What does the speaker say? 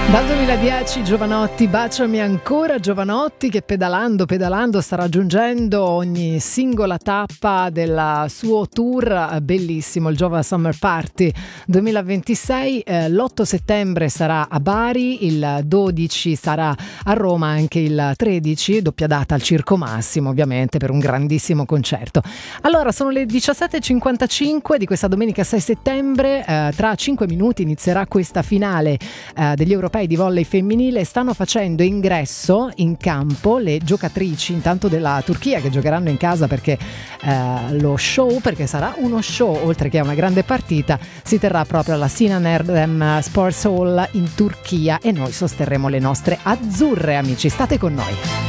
Dal 2010 Jovanotti, baciami ancora, Jovanotti che pedalando sta raggiungendo ogni singola tappa del suo tour bellissimo, il Jova Summer Party 2026. L'8 settembre sarà a Bari, il 12 sarà a Roma, anche il 13, doppia data al Circo Massimo ovviamente per un grandissimo concerto. Allora sono le 17.55 di questa domenica 6 settembre, tra 5 minuti inizierà questa finale degli europei di volley femminile. Stanno facendo ingresso in campo le giocatrici intanto della Turchia che giocheranno in casa perché perché sarà uno show, oltre che una grande partita, si terrà proprio alla Sinan Erdem Sports Hall in Turchia e noi sosterremo le nostre azzurre, amici, state con noi.